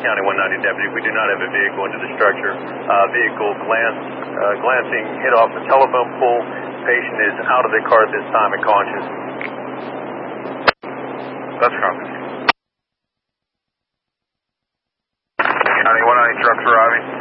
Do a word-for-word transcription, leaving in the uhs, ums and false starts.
County one ninety deputy. We do not have a vehicle into the structure. Uh, vehicle glance, uh, glancing hit off the telephone pole. Patient is out of the car at this time and conscious. That's copy. County one ninety trucks arriving.